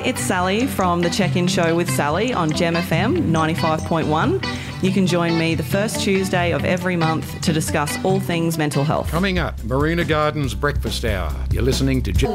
it's Sally from the Check-In Show with Sally on Gem FM 95.1. You can join me the first Tuesday of every month to discuss all things mental health. Coming up, Marina Gardens Breakfast Hour. You're listening to